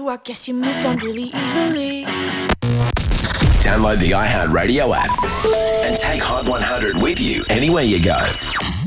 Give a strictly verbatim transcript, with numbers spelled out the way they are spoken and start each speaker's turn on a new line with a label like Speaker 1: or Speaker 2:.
Speaker 1: I guess you moved on really easily.
Speaker 2: Download the iHeartRadio app and take Hot one hundred with you anywhere you go.